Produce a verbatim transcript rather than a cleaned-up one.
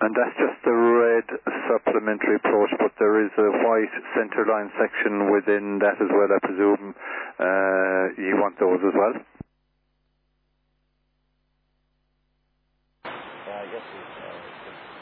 And that's just the red supplementary approach, but there is a white centerline section within that as well, I presume. Uh, you want those as well? Yeah, I guess it's, uh,